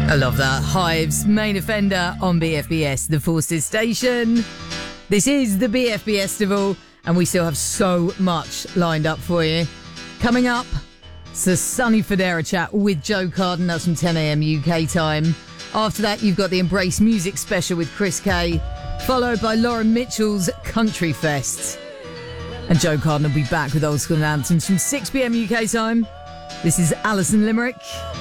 I love that. Hives, Main Offender on BFBS, the Forces Station. This is the BFB Festival, and we still have so much lined up for you. Coming up, it's the Sonny Fodera chat with Joe Carden. That's from 10 a.m. UK time. After that, you've got the Embrace Music Special with Chris Kay, followed by Lauren Mitchell's Country Fest. And Joe Carden will be back with old school anthems from 6 p.m. UK time. This is Alison Limerick.